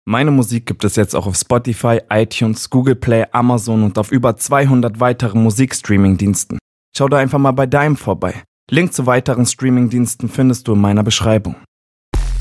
Meine Musik gibt es jetzt auch auf Spotify, iTunes, Google Play, Amazon und auf über 200 weiteren Musikstreaming-Diensten. Schau da einfach mal bei deinem vorbei. Link zu weiteren Streaming-Diensten findest du in meiner Beschreibung.